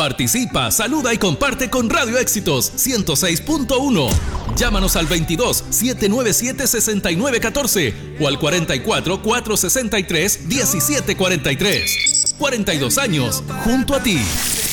Participa, saluda y comparte con Radio Éxitos 106.1. Llámanos al 22 797 6914 o al 44 463 1743. 42 años junto a ti.